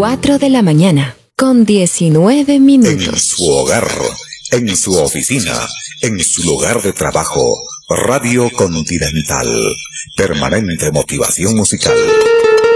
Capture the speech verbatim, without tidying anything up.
cuatro de la mañana, con diecinueve minutos. En su hogar, en su oficina, en su lugar de trabajo, Radio Continental. Permanente motivación musical.